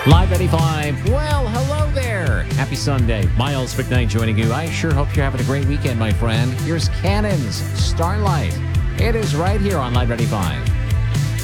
Live 85. Well, hello there. Happy Sunday. Miles McKnight joining you. I sure hope you're having a great weekend, my friend. Here's Cannon's Starlight. It is right here on Live 85.